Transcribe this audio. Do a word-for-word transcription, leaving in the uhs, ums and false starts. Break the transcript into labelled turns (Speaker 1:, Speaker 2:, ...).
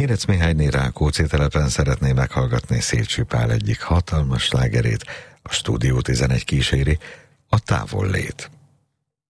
Speaker 1: Hírec Mihályné Rákóczi telepen szeretné meghallgatni Szécsi Pál egyik hatalmas slágerét, a Stúdió tizenegy kíséri, a Távollét.